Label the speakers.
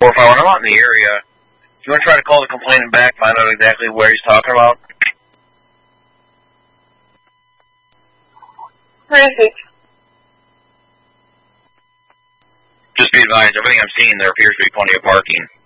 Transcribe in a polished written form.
Speaker 1: Or if I'm out in the area, if you want to try to call the complainant back, find out exactly where he's talking about.
Speaker 2: Where is he?
Speaker 1: Just be advised, everything I'm seeing, there appears to be plenty of parking.